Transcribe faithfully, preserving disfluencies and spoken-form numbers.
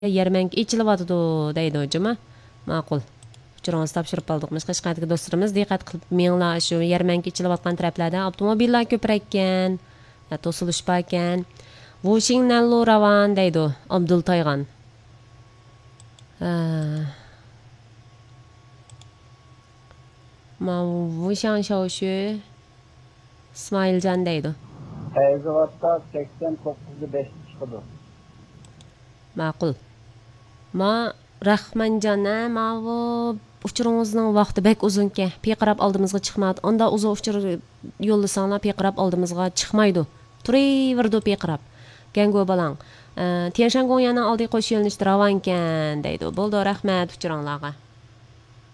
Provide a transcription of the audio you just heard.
Yarmanka ichilyotdi deydi hujuma. Ma'qul. Uchuringizni topshirib qoldikmiz. Qashqardagi do'stlarimiz diqqat qilib minglar shu yarmanka ichilayotgan taraflarda avtomobillar ko'payib ekan, to'silish bor ekan. Washing nallo ravan deydi Abdul Toygan. Ma Wushan Shaoshu İsmailcan deydi. Feyzivat'ta seksen dokuz beş çıkıdı. Ma'qul. Ma Rahmanjana ma bu uchuringizning vaqti bek uzunki. Piqirab oldimizga chiqmadi. Onda uzoq uchur yo'llasanglar piqirab oldimizga chiqmaydi. Turaverdi piqirab. Gango balang. Tianshan Gonya'nın aldığı qo'sh yo'lnishda ravan ekan deydi. Bo'ldi, rahmat uchuringlarga.